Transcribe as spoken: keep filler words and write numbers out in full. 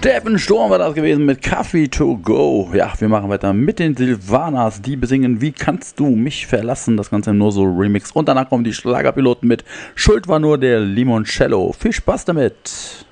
Steffen Sturm war das gewesen mit Coffee to go. Ja, wir machen weiter mit den Silvanas, die besingen Wie kannst du mich verlassen? Das Ganze im Nur so Remix. Und danach kommen die Schlagerpiloten mit Schuld war nur der Limoncello. Viel Spaß damit!